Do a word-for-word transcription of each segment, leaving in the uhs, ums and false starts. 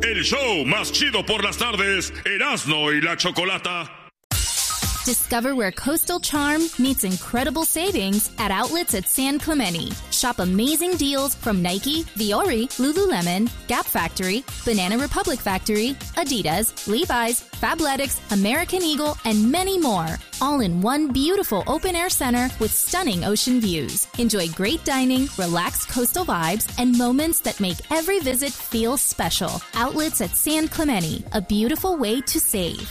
El show más chido por las tardes, Erasmo y la Chocolata. Discover where coastal charm meets incredible savings at outlets at San Clemente. Shop amazing deals from Nike, Viore, Lululemon, Gap Factory, Banana Republic Factory, Adidas, Levi's, Fabletics, American Eagle, and many more. All in one beautiful open-air center with stunning ocean views. Enjoy great dining, relaxed coastal vibes, and moments that make every visit feel special. Outlets at San Clemente, a beautiful way to save.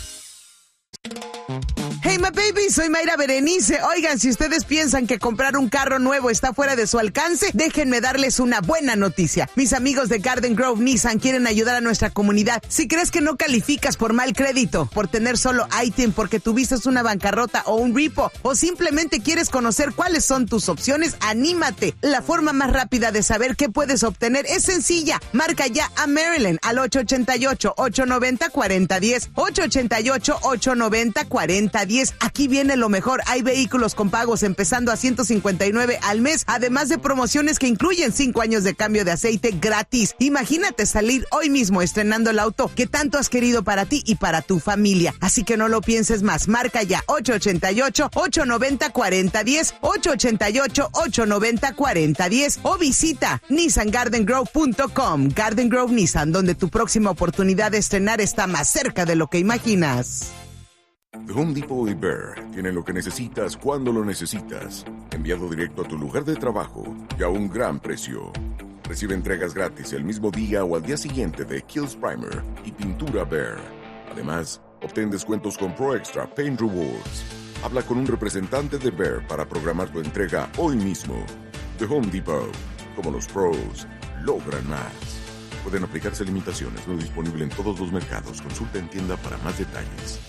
Hey, my baby, soy Mayra Berenice. Oigan, si ustedes piensan que comprar un carro nuevo está fuera de su alcance, déjenme darles una buena noticia. Mis amigos de Garden Grove Nissan quieren ayudar a nuestra comunidad. Si crees que no calificas por mal crédito, por tener solo I T I N, porque tuviste una bancarrota o un repo, o simplemente quieres conocer cuáles son tus opciones, anímate. La forma más rápida de saber qué puedes obtener es sencilla. Marca ya a Marilyn al ocho ocho ocho, ocho nueve cero, cuatro cero uno cero, ocho ocho ocho, ocho nueve cero, cuatro cero uno cero. Aquí viene lo mejor. Hay vehículos con pagos empezando a ciento cincuenta y nueve al mes, además de promociones que incluyen cinco años de cambio de aceite gratis. Imagínate salir hoy mismo estrenando el auto que tanto has querido para ti y para tu familia. Así que no lo pienses más. Marca ya ocho ocho ocho, ocho nueve cero, cuatro cero uno cero, ocho ocho ocho, ocho nueve cero, cuatro cero uno cero o visita nissan garden grove punto com. Garden Grove Nissan, donde tu próxima oportunidad de estrenar está más cerca de lo que imaginas. The Home Depot y Behr tienen lo que necesitas cuando lo necesitas. Enviado directo a tu lugar de trabajo y a un gran precio. Recibe entregas gratis el mismo día o al día siguiente de Kills Primer y pintura Behr. Además, obtén descuentos con Pro Extra Paint Rewards. Habla con un representante de Behr para programar tu entrega hoy mismo. The Home Depot. Como los pros, logran más. Pueden aplicarse limitaciones. No disponible en todos los mercados. Consulta en tienda para más detalles.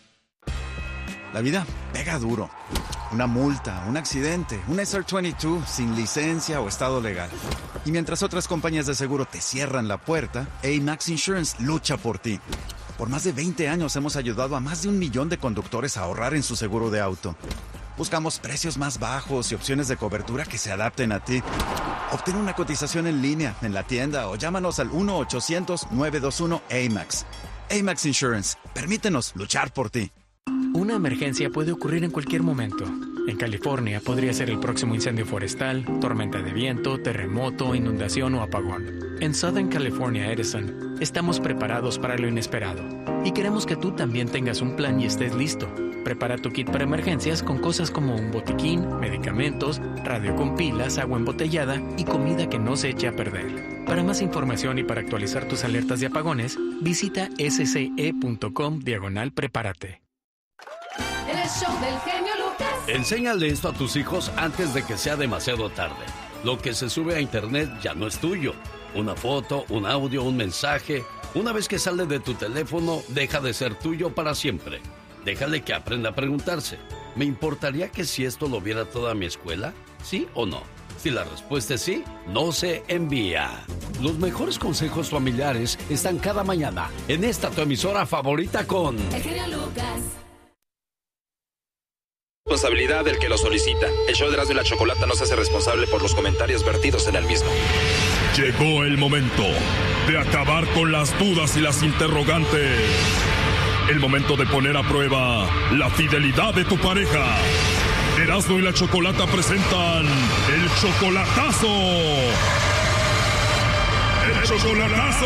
La vida pega duro. Una multa, un accidente, un S R veintidós sin licencia o estado legal. Y mientras otras compañías de seguro te cierran la puerta, A-Max Insurance lucha por ti. Por más de veinte años hemos ayudado a más de un millón de conductores a ahorrar en su seguro de auto. Buscamos precios más bajos y opciones de cobertura que se adapten a ti. Obtén una cotización en línea, en la tienda o llámanos al uno ochocientos, nueve dos uno, A M A X. A-Max Insurance. Permítenos luchar por ti. Una emergencia puede ocurrir en cualquier momento. En California podría ser el próximo incendio forestal, tormenta de viento, terremoto, inundación o apagón. En Southern California Edison, estamos preparados para lo inesperado. Y queremos que tú también tengas un plan y estés listo. Prepara tu kit para emergencias con cosas como un botiquín, medicamentos, radio con pilas, agua embotellada y comida que no se eche a perder. Para más información y para actualizar tus alertas de apagones, visita sce.com diagonal prepárate. El show del genio Lucas. Enséñale esto a tus hijos antes de que sea demasiado tarde. Lo que se sube a internet ya no es tuyo. Una foto, un audio, un mensaje. Una vez que sale de tu teléfono, deja de ser tuyo para siempre. Déjale que aprenda a preguntarse. ¿Me importaría que si esto lo viera toda mi escuela? ¿Sí o no? Si la respuesta es sí, no se envía. Los mejores consejos familiares están cada mañana en esta tu emisora favorita con... El genio Lucas. Responsabilidad del que lo solicita. El show de Erasmo y la Chocolata no se hace responsable por los comentarios vertidos en el mismo. Llegó el momento de acabar con las dudas y las interrogantes. El momento de poner a prueba la fidelidad de tu pareja. Erasmo y la Chocolata presentan el chocolatazo. ¡El chocolatazo!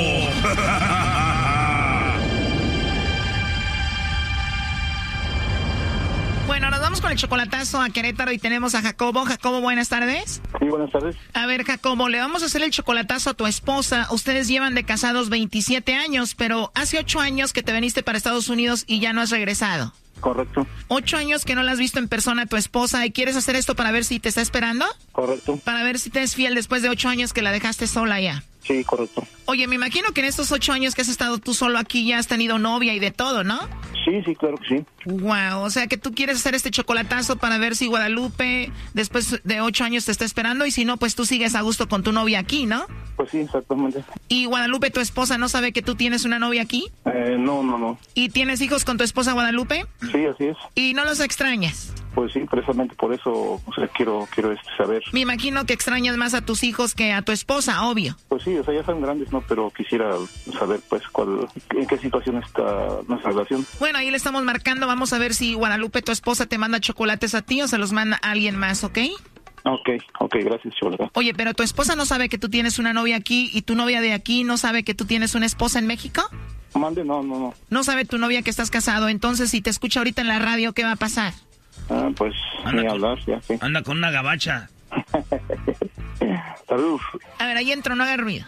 Bueno, nos vamos con el chocolatazo a Querétaro y tenemos a Jacobo. Jacobo, buenas tardes. Sí, buenas tardes. A ver, Jacobo, le vamos a hacer el chocolatazo a tu esposa. Ustedes llevan de casados veintisiete años, pero hace ocho años que te viniste para Estados Unidos y ya no has regresado. Correcto. Ocho años que no la has visto en persona a tu esposa y quieres hacer esto para ver si te está esperando. Correcto. Para ver si te es fiel después de ocho años que la dejaste sola ya. Sí, correcto. Oye, me imagino que en estos ocho años que has estado tú solo aquí ya has tenido novia y de todo, ¿no? Sí, sí, claro que sí. Wow, o sea que tú quieres hacer este chocolatazo para ver si Guadalupe después de ocho años te está esperando y si no, pues tú sigues a gusto con tu novia aquí, ¿no? Pues sí, exactamente. ¿Y Guadalupe, tu esposa, no sabe que tú tienes una novia aquí? Eh, no, no, no. ¿Y tienes hijos con tu esposa Guadalupe? Sí, así es. ¿Y no los extrañas? Pues sí, precisamente por eso, o sea, quiero quiero este, saber. Me imagino que extrañas más a tus hijos que a tu esposa, obvio. Pues sí, o sea, ya son grandes, ¿no? Pero quisiera saber, pues, cuál, en qué situación está nuestra relación. Bueno, ahí le estamos marcando. Vamos a ver si Guadalupe, tu esposa, te manda chocolates a ti o se los manda a alguien más, ¿ok? Ok, ok, gracias, Chocolata. Oye, pero tu esposa no sabe que tú tienes una novia aquí y tu novia de aquí no sabe que tú tienes una esposa en México. Mande, no, no, no. No sabe tu novia que estás casado, entonces si te escucha ahorita en la radio, ¿qué va a pasar? Ah, pues, anda ni con, hablar, ya sé. Anda con una gabacha. Salud. A ver, ahí entro, no haga ruido.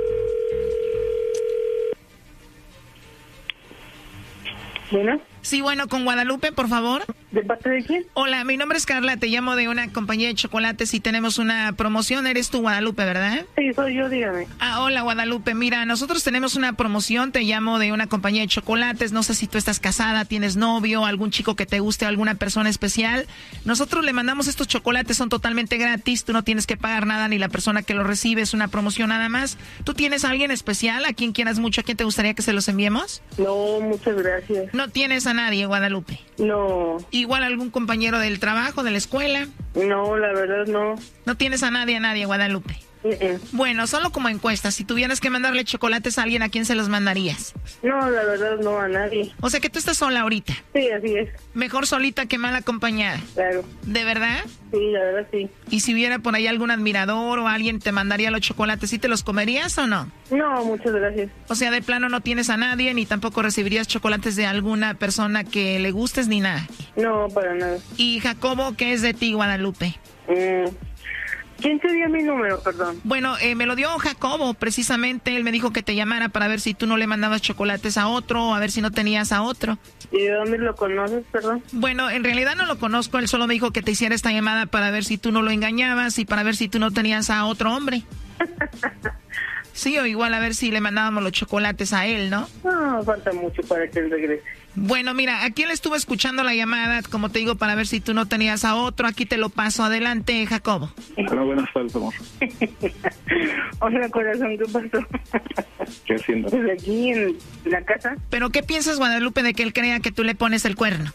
Bueno. Sí, bueno, con Guadalupe, por favor. ¿De parte de quién? Hola, mi nombre es Carla, te llamo de una compañía de chocolates y tenemos una promoción. Eres tú, Guadalupe, ¿verdad? Sí, soy yo, dígame. Ah, hola, Guadalupe. Mira, nosotros tenemos una promoción, te llamo de una compañía de chocolates. No sé si tú estás casada, tienes novio, algún chico que te guste, alguna persona especial. Nosotros le mandamos estos chocolates, son totalmente gratis, tú no tienes que pagar nada ni la persona que los recibe, es una promoción nada más. ¿Tú tienes a alguien especial, a quien quieras mucho, a quien te gustaría que se los enviemos? No, muchas gracias. ¿No tienes a nadie, Guadalupe? No. ¿Igual algún compañero del trabajo, de la escuela? No, la verdad no. ¿No tienes a nadie, a nadie, Guadalupe? Uh-uh. Bueno, solo como encuesta, si tuvieras que mandarle chocolates a alguien, ¿a quién se los mandarías? No, la verdad no, a nadie. O sea que tú estás sola ahorita. Sí, así es. Mejor solita que mal acompañada. Claro. ¿De verdad? Sí, la verdad sí. ¿Y si hubiera por ahí algún admirador o alguien te mandaría los chocolates, ¿sí te los comerías o no? No, muchas gracias. O sea, de plano no tienes a nadie, ni tampoco recibirías chocolates de alguna persona que le gustes ni nada. No, para nada. ¿Y Jacobo, qué es de ti, Guadalupe? Mm. ¿Quién te dio mi número, perdón? Bueno, eh, me lo dio Jacobo, precisamente. Él me dijo que te llamara para ver si tú no le mandabas chocolates a otro, o a ver si no tenías a otro. ¿Y de dónde lo conoces, perdón? Bueno, en realidad no lo conozco. Él solo me dijo que te hiciera esta llamada para ver si tú no lo engañabas y para ver si tú no tenías a otro hombre. Sí, o igual a ver si le mandábamos los chocolates a él, ¿no? No, falta mucho para que él regrese. Bueno, mira, aquí él estuvo escuchando la llamada, como te digo, para ver si tú no tenías a otro. Aquí te lo paso. Adelante, Jacobo. Hola, buenas tardes, amor. Hola, corazón, ¿qué pasó? ¿Qué haciendo? Pues aquí en la casa. ¿Pero qué piensas, Guadalupe, de que él crea que tú le pones el cuerno?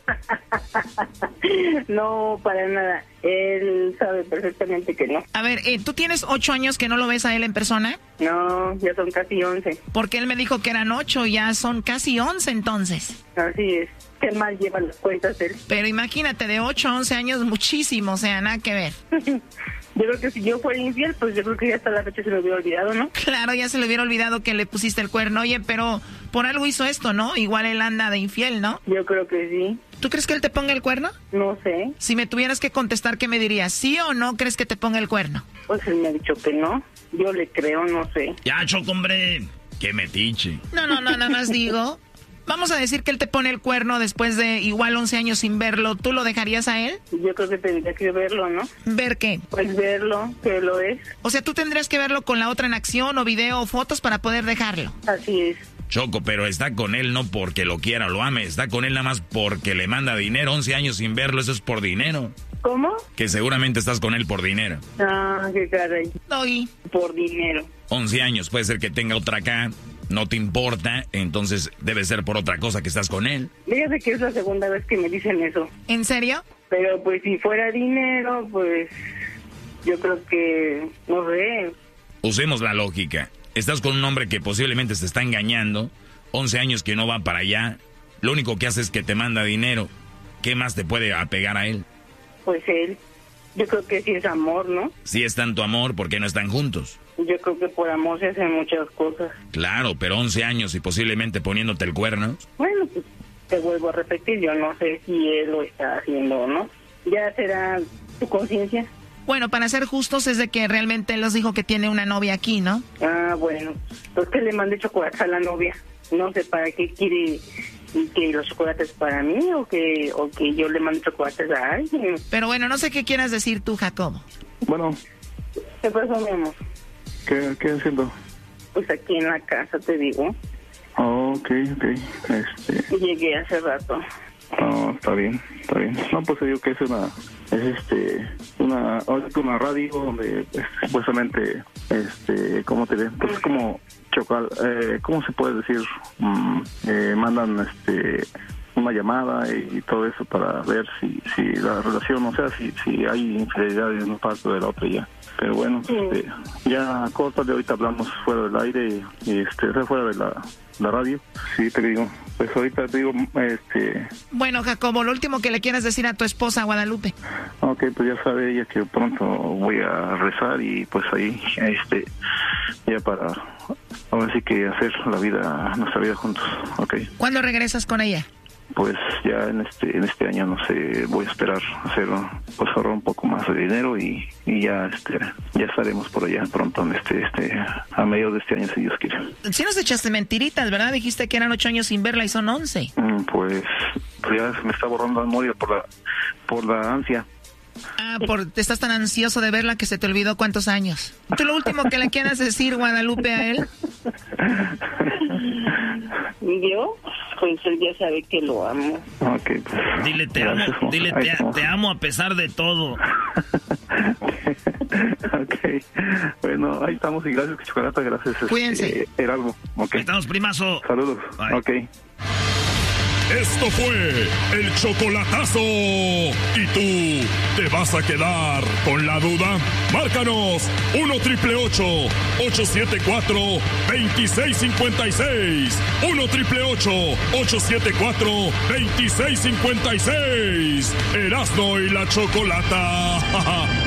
No, para nada. Él sabe perfectamente que no. A ver, eh, ¿tú tienes ocho años que no lo ves a él en persona? No, ya son casi once. Porque él me dijo que eran ocho, ya son casi once entonces. Así es. Qué mal lleva las cuentas él. Pero imagínate, de ocho a once años, muchísimo, o sea, nada que ver. Yo creo que si yo fuera infiel, pues yo creo que ya hasta la fecha se me hubiera olvidado, ¿no? Claro, ya se le hubiera olvidado que le pusiste el cuerno. Oye, pero por algo hizo esto, ¿no? Igual él anda de infiel, ¿no? Yo creo que sí. ¿Tú crees que él te ponga el cuerno? No sé. Si me tuvieras que contestar, ¿qué me dirías? ¿Sí o no crees que te ponga el cuerno? Pues él me ha dicho que no. Yo le creo, no sé. Ya, Choco, hombre. Qué metiche. No, no, no, nada más digo. Vamos a decir que él te pone el cuerno después de igual once años sin verlo. ¿Tú lo dejarías a él? Yo creo que tendría que verlo, ¿no? ¿Ver qué? Pues verlo, que lo es. O sea, tú tendrías que verlo con la otra en acción o video o fotos para poder dejarlo. Así es. Choco, pero está con él no porque lo quiera o lo ame. Está con él nada más porque le manda dinero. once años sin verlo, eso es por dinero. ¿Cómo? Que seguramente estás con él por dinero. Ah, qué caray. Doy. Por dinero. once años, puede ser que tenga otra acá. No te importa, entonces debe ser por otra cosa que estás con él. Fíjate que es la segunda vez que me dicen eso. ¿En serio? Pero pues si fuera dinero, pues yo creo que, no sé. Usemos la lógica. Estás con un hombre que posiblemente te está engañando, once años que no va para allá, lo único que hace es que te manda dinero. ¿Qué más te puede apegar a él? Pues él. Yo creo que sí es amor, ¿no? Si es tanto amor, ¿por qué no están juntos? Yo creo que por amor se hacen muchas cosas. Claro, pero once años y posiblemente poniéndote el cuerno. Bueno, pues te vuelvo a repetir, yo no sé si él lo está haciendo o no. Ya será tu conciencia. Bueno, para ser justos es de que realmente él nos dijo que tiene una novia aquí, ¿no? Ah, bueno. Pues que le mande chocolates a la novia. No sé para qué quiere que los chocolates para mí o que o que yo le mande chocolates a alguien. Pero bueno, no sé qué quieras decir tú, Jacobo. Bueno. ¿Qué pasó, mi amor? ¿Qué, qué haciendo? Pues aquí en la casa, te digo. Oh, ok, ok. Este... Llegué hace rato. Oh, está bien, está bien. No, pues digo que es una, es este, una, una radio donde pues, supuestamente, este, ¿cómo te diré? Pues como chocal, eh, ¿cómo se puede decir? Mm, eh, mandan, este, una llamada y, y todo eso para ver si si la relación, o sea, si si hay infidelidad de una parte o de la otra ya. Pero bueno, sí. este, ya corta de ahorita hablamos fuera del aire y, y este fuera de la, la radio. Sí, te digo, pues ahorita te digo, este... Bueno, Jacobo, lo último que le quieras decir a tu esposa, Guadalupe. Ok, pues ya sabe ella que pronto voy a rezar y pues ahí, este, ya para, ahora sí que hacer la vida, nuestra vida juntos, ok. ¿Cuándo regresas con ella? Pues ya en este en este año, no sé, voy a esperar hacer, pues ahorrar un poco más de dinero y, y ya este ya estaremos por allá pronto en este este a mediados de este año, si Dios quiere. Sí nos echaste mentiritas, ¿verdad? Dijiste que eran ocho años sin verla y son once. Mm, pues, pues ya se me está borrando la memoria por la por la ansia. Ah, por, te estás tan ansioso de verla que se te olvidó cuántos años. ¿Tú lo último que le quieras decir, Guadalupe, a él? Yo, pues él ya sabe que lo amo. Okay, pues, dile te gracias, amo, dile te, te amo a pesar de todo. Ok, bueno, ahí estamos y gracias, Chocolata, gracias. Cuídense. Eh, Erasmo, okay. Estamos, primazo. Saludos. Bye. Ok. Esto fue el chocolatazo. ¿Y tú te vas a quedar con la duda? Márcanos uno triple ocho, ocho siete cuatro, dos seis cinco seis. uno triple ocho, ocho siete cuatro, dos seis cinco seis. Erasmo y la Chocolata.